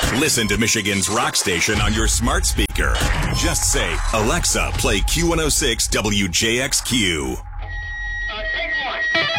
Listen to Michigan's rock station on your smart speaker. Just say, Alexa, play Q106 WJXQ.